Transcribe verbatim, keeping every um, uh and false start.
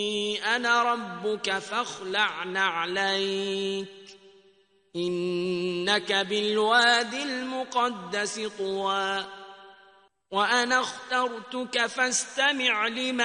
أنا ربك فاخلع نعليك إنك بالواد المقدس طوى وأنا اخترتك فاستمع لما